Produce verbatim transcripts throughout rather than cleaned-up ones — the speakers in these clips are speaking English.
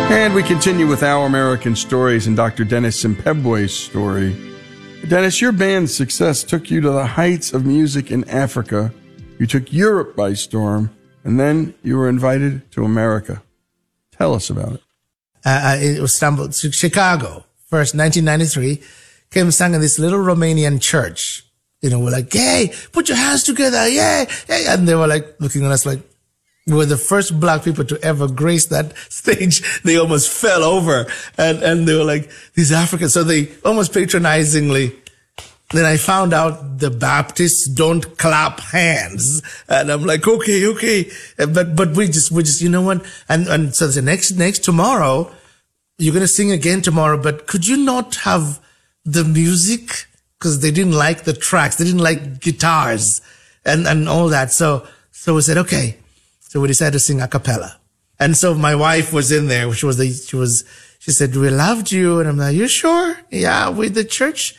And we continue with Our American Stories and Doctor Dennis Simpebwe's story. Dennis, your band's success took you to the heights of music in Africa. You took Europe by storm, and then you were invited to America. Tell us about it. Uh, it was stumbled to Chicago. First, nineteen ninety-three, came and sang in this little Romanian church. You know, we're like, hey, put your hands together, yeah, yeah. And they were like looking at us like, we were the first black people to ever grace that stage. They almost fell over, and, and they were like, these Africans. So they almost patronizingly. Then I found out the Baptists don't clap hands, and I'm like, okay, okay. But, but we just, we just, you know what? And, and so the next, next tomorrow, you're going to sing again tomorrow, but could you not have the music? Cause they didn't like the tracks. They didn't like guitars and, and all that. So, so we said, okay. So we decided to sing a cappella. And so my wife was in there, which was the, she was, she said, we loved you. And I'm like, you sure? Yeah, with the church.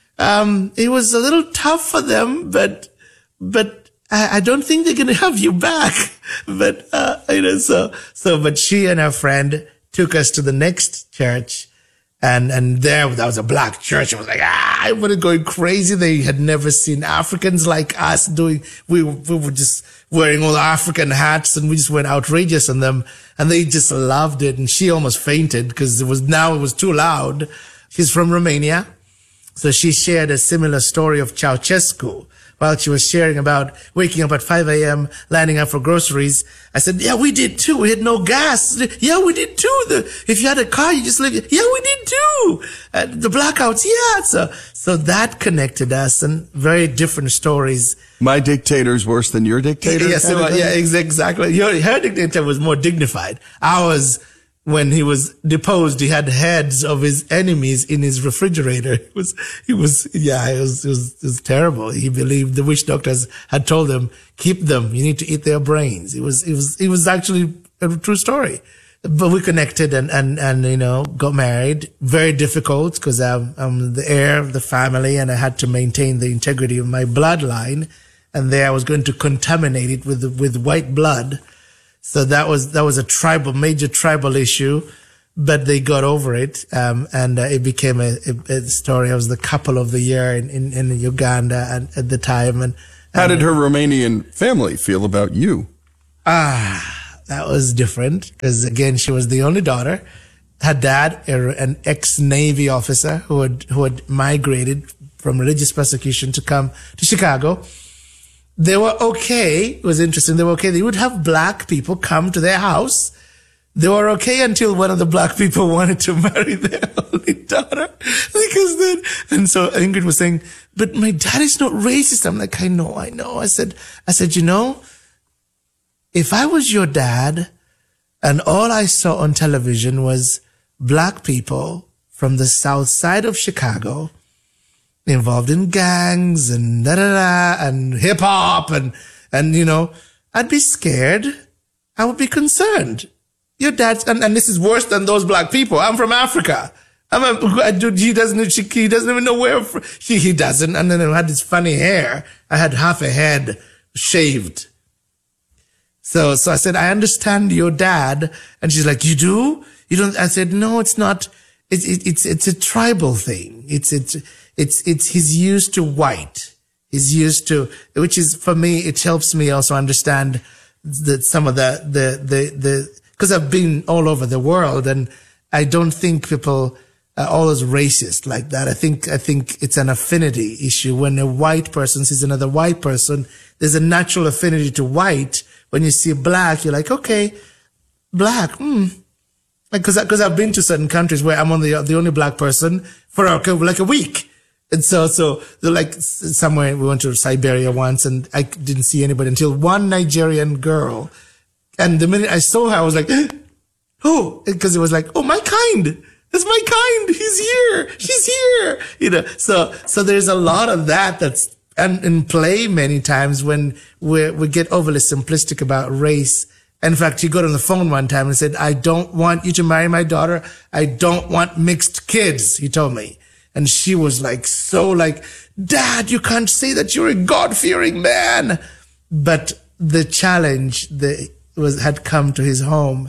Um, it was a little tough for them, but, but I, I don't think they're going to have you back. But, uh, you know, so, so, but she and her friend took us to the next church. And, and there, that was a black church. I was like, ah, I was going crazy. They had never seen Africans like us doing, we, we were just wearing all the African hats, and we just went outrageous on them, and they just loved it. And she almost fainted because it was, now it was too loud. She's from Romania. So she shared a similar story of Ceausescu while she was sharing about waking up at five a.m., lining up for groceries. I said, yeah, we did too. We had no gas. Yeah, we did too. The, if you had a car, you just live. Yeah, we did too. Uh, the blackouts. Yeah. So, so that connected us, and very different stories. My dictator's worse than your dictator? Yeah, so, yeah, exactly. Your, her dictator was more dignified. Ours, when he was deposed, he had heads of his enemies in his refrigerator. It was, it was, yeah, it was, it was, it was terrible. He believed the witch doctors had told him, keep them. You need to eat their brains. It was, it was, it was actually a true story. But we connected and, and, and, you know, got married. Very difficult because I'm, I'm the heir of the family, and I had to maintain the integrity of my bloodline. And there I was going to contaminate it with, with white blood. So that was, that was a tribal, major tribal issue, but they got over it. Um, and uh, it became a, a, a story. I was the couple of the year in, in, in Uganda and, at the time. And, and how did her Romanian family feel about you? Ah, that was different because again, she was the only daughter. Her dad, an ex-Navy officer who had, who had migrated from religious persecution to come to Chicago. They were okay. It was interesting. They were okay. They would have black people come to their house. They were okay until one of the black people wanted to marry their only daughter. Because then, and so Ingrid was saying, but my dad is not racist. I'm like, I know, I know. I said, I said, you know, if I was your dad and all I saw on television was black people from the south side of Chicago involved in gangs and da da da and hip hop and, and, you know, I'd be scared. I would be concerned. Your dad's, and, and this is worse than those black people. I'm from Africa. I'm a, I do, he doesn't, she, he doesn't even know where, she, he doesn't. And then I had this funny hair. I had half a head shaved. So, so I said, I understand your dad. And she's like, you do? You don't, I said, no, it's not. It's, it, it's, it's a tribal thing. It's, it's, it's, it's, he's used to white. He's used to, which is, for me, it helps me also understand that some of the, the, the, the, cause I've been all over the world and I don't think people are always racist like that. I think, I think it's an affinity issue. When a white person sees another white person, there's a natural affinity to white. When you see black, you're like, okay, black, hmm. Because because I've been to certain countries where I'm only the only black person for a, like a week, and so so like somewhere we went to Siberia once, and I didn't see anybody until one Nigerian girl, and the minute I saw her, I was like, oh, because it was like, oh, my kind, that's my kind, he's here, she's here, you know. So so there's a lot of that that's and in play many times when we we get overly simplistic about race. In fact, he got on the phone one time and said, I don't want you to marry my daughter. I don't want mixed kids, he told me. And she was like, so like, Dad, you can't say that you're a God-fearing man. But the challenge that was, had come to his home.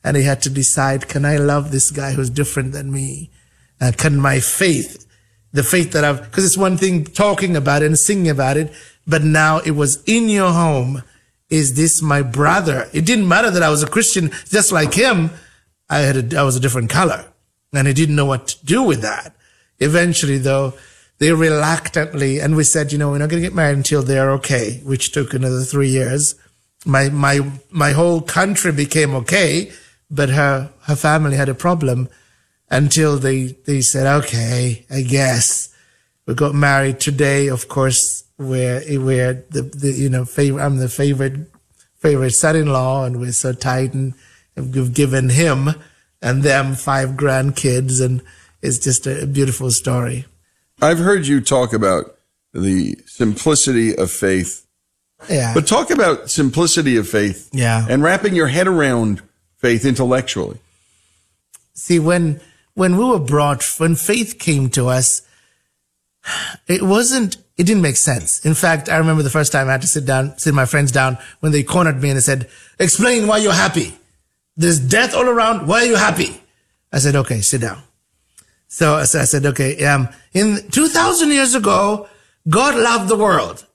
And he had to decide, can I love this guy who's different than me? Uh, can my faith, the faith that I've, because it's one thing talking about it and singing about it, but now it was in your home. Is this my brother? It didn't matter that I was a Christian, just like him. I had a, I was a different color, and I didn't know what to do with that. Eventually, though, they reluctantly, and we said, you know, we're not going to get married until they're okay, which took another three years. My, my, my whole country became okay, but her, her family had a problem until they, they said, okay, I guess. We got married today, of course, we're, we're the, the, you know, favor, I'm the favorite, favorite son-in-law, and we're so tight, and we've given him and them five grandkids, and it's just a beautiful story. I've heard you talk about the simplicity of faith. Yeah. But talk about simplicity of faith. Yeah. And wrapping your head around faith intellectually. See, when, when we were brought, when faith came to us, it wasn't, it didn't make sense. In fact, I remember the first time I had to sit down, sit my friends down when they cornered me and they said, explain why you're happy. There's death all around. Why are you happy? I said, okay, sit down. So I said, okay, um, in two thousand years ago, God loved the world.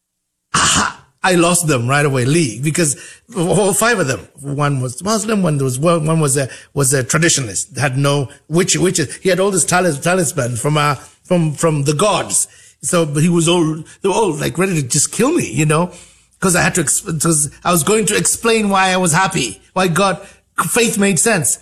Aha! I lost them right away, Lee, because all five of them. One was Muslim, one was one was a was a traditionalist, had no witch witches. He had all this talis, talisman from uh from from the gods. So but he was all they were all like ready to just kill me, you know, because I had to because I was going to explain why I was happy, why God faith made sense.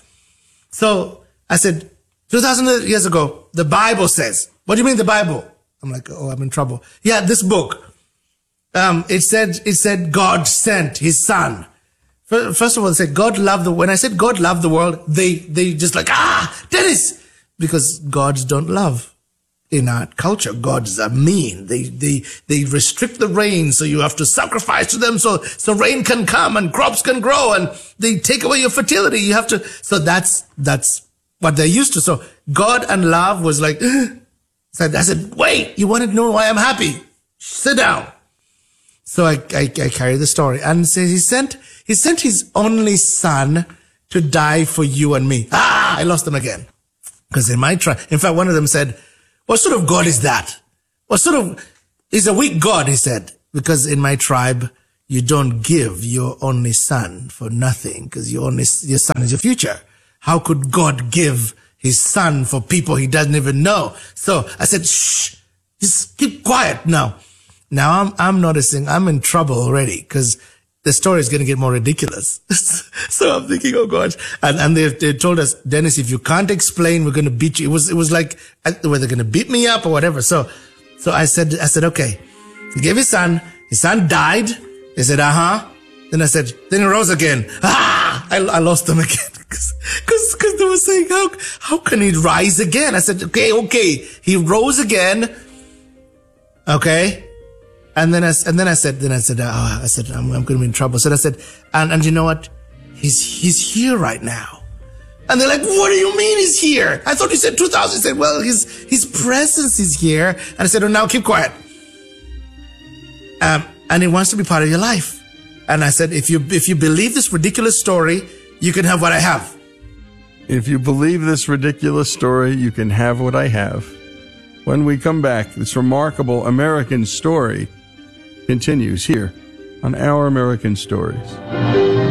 So I said, two thousand years ago, the Bible says. What do you mean the Bible? I'm like, oh, I'm in trouble. Yeah, this book. Um, it said, it said God sent his son. First of all, they said God loved the, when I said God loved the world, they, they just like, ah, Dennis, because gods don't love in our culture. Gods are mean. They, they, they restrict the rain. So you have to sacrifice to them. So, so rain can come and crops can grow, and they take away your fertility. You have to, so that's, that's what they're used to. So God and love was like, so I said, wait, you want to know why I'm happy? Sit down. So I, I, I carry the story, and says he sent, he sent his only son to die for you and me. Ah, I lost them again. Because in my tribe, in fact, one of them said, what sort of God is that? What sort of, he's a weak God, he said, because in my tribe, you don't give your only son for nothing, because your only, your son is your future. How could God give his son for people he doesn't even know? So I said, shh, just keep quiet now. Now I'm, I'm noticing I'm in trouble already, because the story is going to get more ridiculous. So I'm thinking, oh gosh. And, and they, they told us, Dennis, if you can't explain, we're going to beat you. It was, it was like, were they going to beat me up or whatever? So, so I said, I said, okay. He gave his son, his son died. They said, uh huh. Then I said, then he rose again. Ah, I, I lost them again. Cause, cause, cause they were saying, how, how can he rise again? I said, okay, okay. He rose again. Okay. And then I, and then I said, then I said, oh, I said, I'm, I'm going to be in trouble. So I said, and, and you know what? He's, he's here right now. And they're like, what do you mean he's here? I thought you said two thousand. He said, well, his, his presence is here. And I said, oh, now keep quiet. Um, and he wants to be part of your life. And I said, if you, if you believe this ridiculous story, you can have what I have. If you believe this ridiculous story, you can have what I have. When we come back, this remarkable American story continues here on Our American Stories.